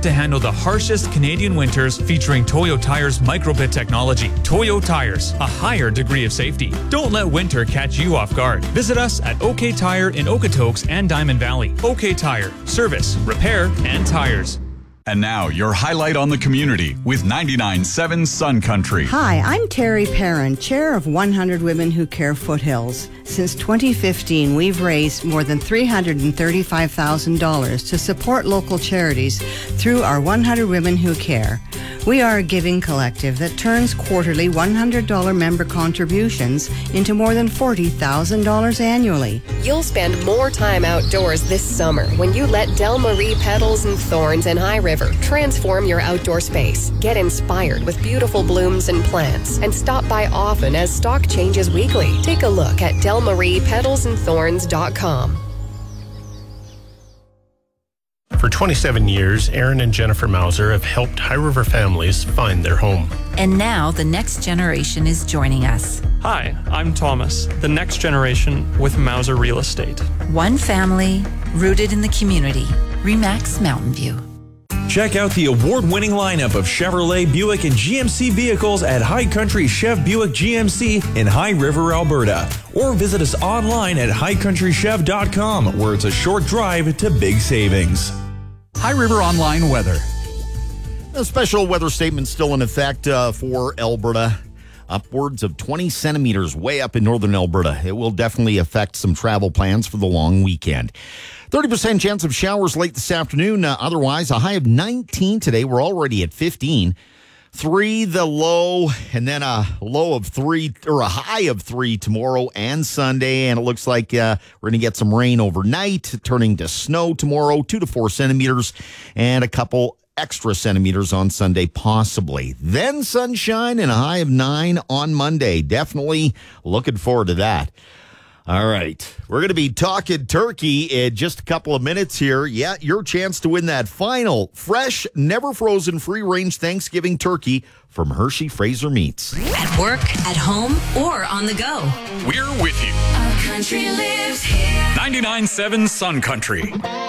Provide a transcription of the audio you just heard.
to handle the harshest Canadian winters, featuring Toyo Tire's Microbit technology. Toyo Tires, a higher degree of safety. Don't let winter catch you off guard. Visit us at OK Tire in Okotoks and Diamond Valley. OK Tire, service, repair, and tires. And now, your highlight on the community with 99.7 Sun Country. Hi, I'm Terry Perrin, chair of 100 Women Who Care Foothills. Since 2015, we've raised more than $335,000 to support local charities through our 100 Women Who Care. We are a giving collective that turns quarterly $100 member contributions into more than $40,000 annually. You'll spend more time outdoors this summer when you let Del Marie Petals and Thorns and High River transform your outdoor space. Get inspired with beautiful blooms and plants and stop by often as stock changes weekly. Take a look at delmariepetалsandthorns.com. For 27 years, Aaron and Jennifer Mauser have helped High River families find their home. And now the next generation is joining us. Hi, I'm Thomas, the next generation with Mauser Real Estate. One family, rooted in the community. RE/MAX Mountain View. Check out the award-winning lineup of Chevrolet, Buick, and GMC vehicles at High Country Chev Buick GMC in High River, Alberta. Or visit us online at highcountrychev.com, where it's a short drive to big savings. High River Online weather. A special weather statement still in effect for Alberta. Upwards of 20 centimeters way up in northern Alberta. It will definitely affect some travel plans for the long weekend. 30% chance of showers late this afternoon. Otherwise, a high of 19 today. We're already at 15. 3 the low, and then a low of 3 or a high of 3 tomorrow and Sunday. And it looks like we're going to get some rain overnight, turning to snow tomorrow, 2 to 4 centimeters, and a couple extra centimeters on Sunday, possibly. Then sunshine and a high of 9 on Monday. Definitely looking forward to that. All right. We're going to be talking turkey in just a couple of minutes here. Yeah, your chance to win that final fresh, never frozen, free-range Thanksgiving turkey from Hershey Fraser Meats. At work, at home, or on the go. We're with you. Our country lives here. 99.7 Sun Country.